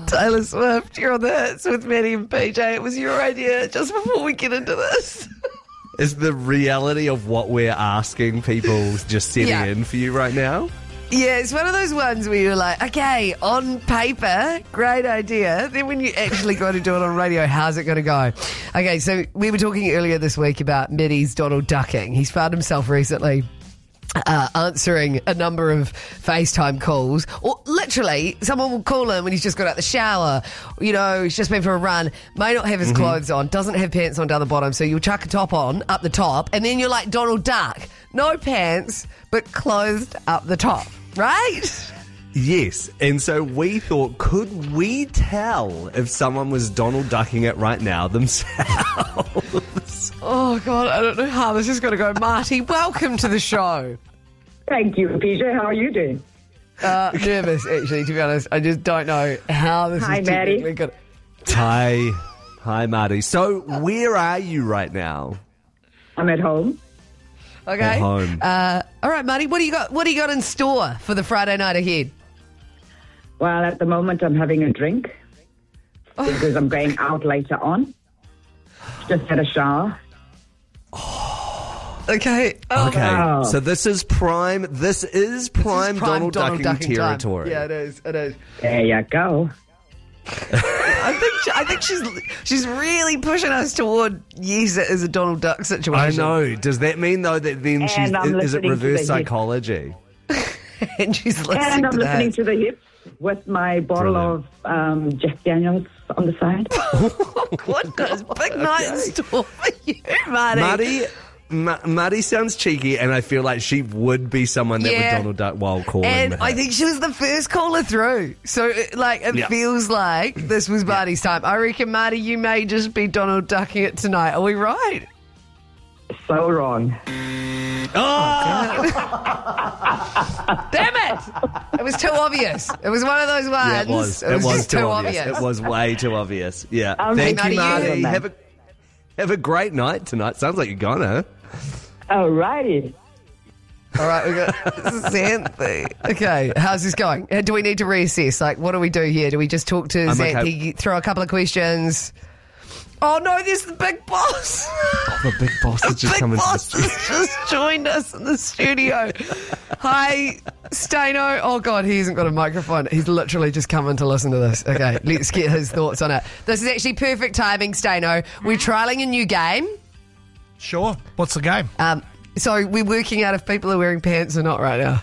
Taylor Swift, you're on the hits with Maddie and PJ. It was your idea just before we get into this. Is the reality of what we're asking people just setting in for you right now? Yeah, it's one of those ones where you're like, okay, on paper, great idea. Then when you actually got to do it on radio, how's it going to go? Okay, so we were talking earlier this week about Maddie's Donald ducking. He's found himself recently answering a number of FaceTime calls, or literally someone will call him when he's just got out the shower, you know, he's just been for a run, may not have his clothes on, doesn't have pants on down the bottom, so you'll chuck a top on up the top, and then you're like Donald Duck, no pants but clothed up the top, right? Yes, and so we thought, could we tell if someone was Donald ducking it right now themselves? Oh God, I don't know how this is going to go. Marty, welcome to the show. Thank you, PJ. How are you doing? Nervous, actually, to be honest. I just don't know how this Hi, is Maddie. technically going to... Hi, Marty. So where are you right now? I'm at home. Okay. At home. All right, Marty, what do you got in store for the Friday night ahead? Well, at the moment, I'm having a drink because I'm going out later on. Just had a shower. Okay. Wow. So this is prime Donald ducking territory. Time. Yeah, it is. There you go. I think she's really pushing us toward yes, it is a Donald Duck I situation. know. Does that mean though that then And she's I'm is it listening to reverse the psychology? And she's listening And I'm to listening that. to the hits with my bottle of Jack Daniels on the side. Goodness, big night in store for you, Marty. Marty sounds cheeky, and I feel like she would be someone that would Donald Duck while calling. And the I hit. think she was the first caller through. So, it feels like this was Marty's time. I reckon, Marty, you may just be Donald ducking it tonight. Are we right? So wrong. Damn it! It was too obvious. It was one of those ones. Yeah, it was. It was just too obvious. It was way too obvious. Yeah. Thank Thank you, Marty. Marty. Have a great night tonight. Sounds like you're gonna. Alrighty. All right, we got Xanthi. Okay, how's this going? Do we need to reassess? Like, what do we do here? Do we just talk to Xanthi, okay. throw a couple of questions? Oh no, there's the big boss. The big boss has just come Big into the boss studio. has just joined us in the studio. Hi, Staino. Oh God, he hasn't got a microphone. He's literally just come in to listen to this. Okay, let's get his thoughts on it. This is actually perfect timing, Staino. We're trialling a new game. Sure. What's the game? So we're working out if people are wearing pants or not right now.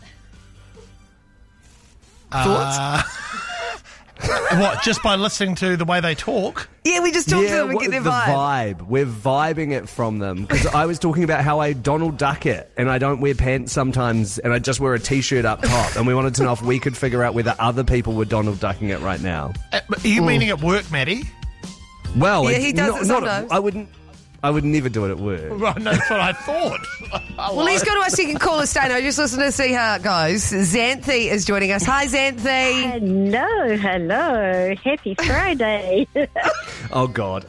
Thoughts? What, just by listening to the way they talk? Yeah, we just talk to them and get their the vibe. We're vibing it from them. Because I was talking about how I Donald Duck it, and I don't wear pants sometimes, and I just wear a T-shirt up top. And we wanted to know if we could figure out whether other people were Donald Ducking it right now. Are you meaning at work, Maddie? Well, Yeah, he does it sometimes. I would never do it at work. Right, no, that's what I thought. Well, let's go to our second caller, Staino. Just listen to see how it goes. Xanthi is joining us. Hi, Xanthi. Hello. Happy Friday. Oh, God.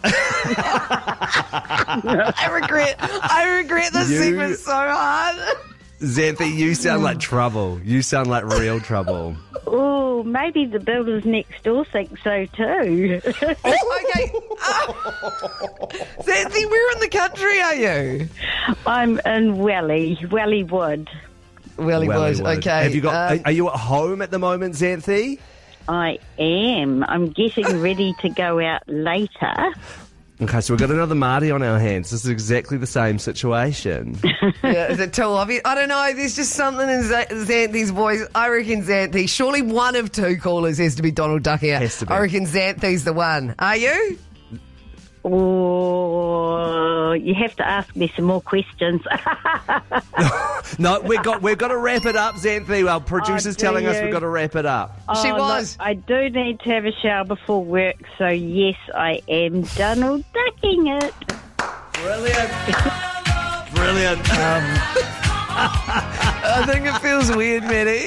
I regret this segment so hard. Xanthi, you sound like trouble. You sound like real trouble. Oh, maybe the builders next door think so too. Okay. Xanthi, where in the country are you? I'm in Wellywood. Wellywood, okay. Have you got? Are you at home at the moment, Xanthi? I am. I'm getting ready to go out later. Okay, so we've got another Marty on our hands. This is exactly the same situation. Yeah, is it too obvious? I don't know. There's just something in Xanthi's voice. I reckon Xanthi, surely one of two callers has to be Donald Duck here. Has to be. I reckon Xanthi's the one. Are you? Oh, you have to ask me some more questions. No, we've got to wrap it up, Xanthi. Our producer's do telling us you? we've got to wrap it up. She Oh, was. Look, I do need to have a shower before work, so yes, I am Donald Ducking it. Brilliant. Brilliant. I think it feels weird, Maddie.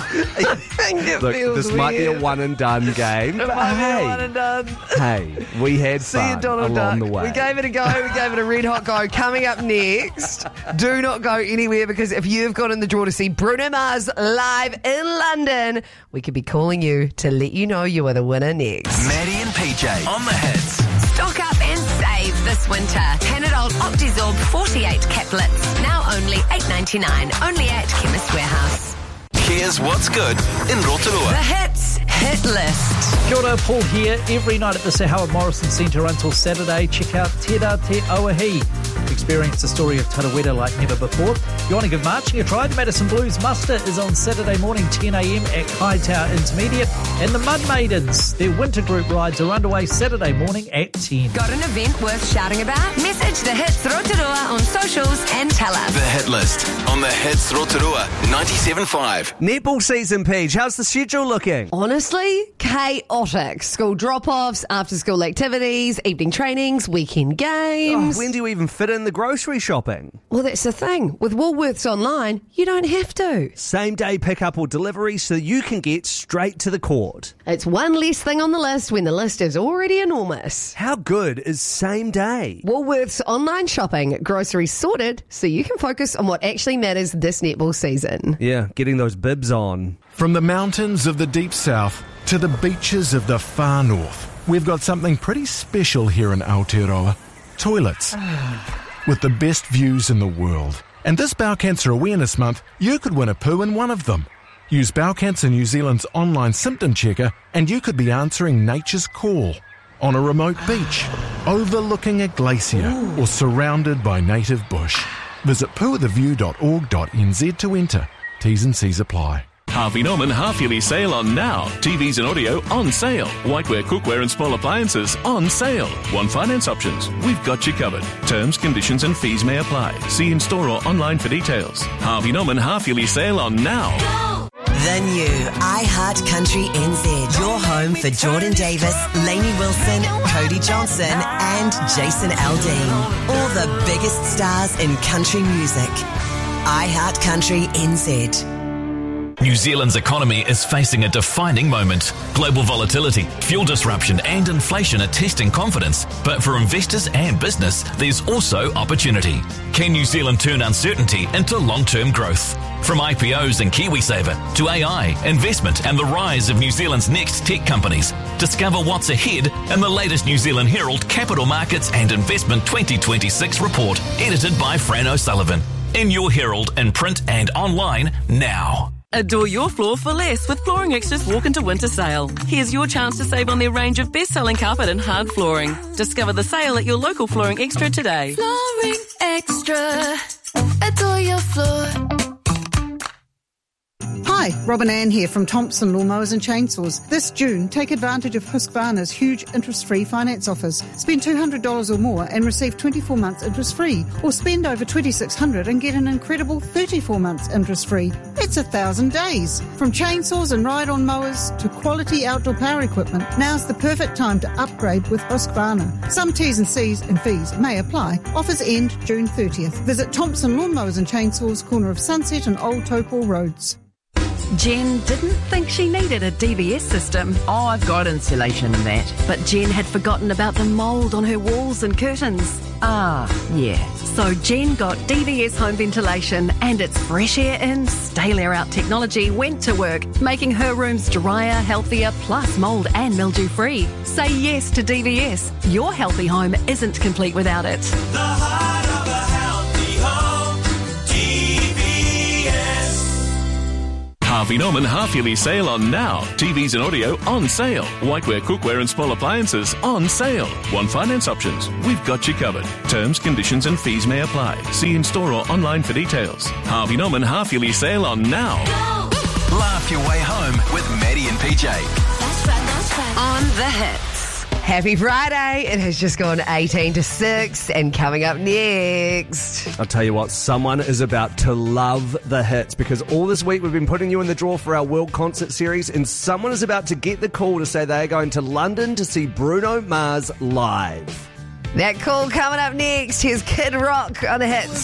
I think it Look, feels this weird. might be a one and done game. It But might be a hey, one and done. hey, we had See you, fun Donald along Duck. the way. We gave it a go. We gave it a red hot go. Coming up next, do not go anywhere, because if you've got in the draw to see Bruno Mars live in London, we could be calling you to let you know you are the winner next. Maddie and PJ on the hits. Stock up and save this winter. Panadol Optizorb 48 caplets. Now only $8.99. Only at Chemist Warehouse. Here's what's good in The Rotorua. Hits Hit List. Kia ora, Paul here. Every night at the Sir Howard Morrison Centre until Saturday, check out Te Ra Te Auahi. Experience the story of Tarawera like never before. If you want to give marching a try, the Madison Blues muster is on Saturday morning 10 a.m. at Hightower Intermediate. And the Mud Maidens, their winter group rides are underway Saturday morning at 10. Got an event worth shouting about? Message the Hits Rotorua on socials and tell us. The hit list on the hits Rotorua 97.5. Netball season, Peach. How's the schedule looking? Honestly, chaotic. School drop-offs, after-school activities, evening trainings, weekend games. When do you even fit in the grocery shopping? Well, that's the thing. With Woolworths Online, you don't have to. Same day pickup or delivery so you can get straight to the court. It's one less thing on the list when the list is already enormous. How good is same day? Woolworths Online shopping, groceries sorted so you can focus on what actually matters this netball season. Yeah, getting those bibs on. From the mountains of the deep south to the beaches of the far north, we've got something pretty special here in Aotearoa. Toilets. With the best views in the world. And this Bowel Cancer Awareness Month, you could win a poo in one of them. Use Bowel Cancer New Zealand's online symptom checker and you could be answering nature's call. On a remote beach, overlooking a glacier, or surrounded by native bush. Visit poooftheview.org.nz to enter. T's and C's apply. Harvey Norman half-yearly sale on now. TVs and audio on sale. Whiteware, cookware and small appliances on sale. Want finance options? We've got you covered. Terms, conditions and fees may apply. See in store or online for details. Harvey Norman half-yearly sale on now. The new iHeart Country NZ. Your home for Jordan Davis, Lainey Wilson, Cody Johnson and Jason Aldean. All the biggest stars in country music. iHeart Country NZ. New Zealand's economy is facing a defining moment. Global volatility, fuel disruption and inflation are testing confidence. But for investors and business, there's also opportunity. Can New Zealand turn uncertainty into long-term growth? From IPOs and KiwiSaver to AI, investment and the rise of New Zealand's next tech companies. Discover what's ahead in the latest New Zealand Herald Capital Markets and Investment 2026 report, edited by Fran O'Sullivan. In your Herald in print and online now. Adore your floor for less with Flooring Extra's Walk Into Winter Sale. Here's your chance to save on their range of best-selling carpet and hard flooring. Discover the sale at your local Flooring Extra today. Flooring Extra. Adore your floor. Hi, Robin Ann here from Thompson Lawnmowers and Chainsaws. This June, take advantage of Husqvarna's huge interest-free finance offers. Spend $200 or more and receive 24 months interest-free. Or spend over $2,600 and get an incredible 34 months interest-free. It's 1,000 days. From chainsaws and ride-on mowers to quality outdoor power equipment, now's the perfect time to upgrade with Husqvarna. Some T's and C's and fees may apply. Offers end June 30th. Visit Thompson Lawnmowers and Chainsaws, corner of Sunset and Old Topol Roads. Jen didn't think she needed a DVS system. Oh, I've got insulation and that. But Jen had forgotten about the mould on her walls and curtains. Ah, yeah. So Jen got DVS home ventilation and its fresh air in, stale air out technology went to work, making her rooms drier, healthier, plus mould and mildew free. Say yes to DVS. Your healthy home isn't complete without it. The heart of a healthy home, DVS. Harvey Norman half-yearly sale on now. TVs and audio on sale. Whiteware, cookware and small appliances on sale. Want finance options? We've got you covered. Terms, conditions and fees may apply. See in store or online for details. Harvey Norman half-yearly sale on now. Laugh your way home with Maddie and PJ. That's right. On the Hits. Happy Friday. It has just gone 18 to 6 and coming up next. I'll tell you what, someone is about to love the hits because all this week we've been putting you in the draw for our World Concert Series and someone is about to get the call to say they're going to London to see Bruno Mars live. That call coming up next. Here's Kid Rock on the Hits.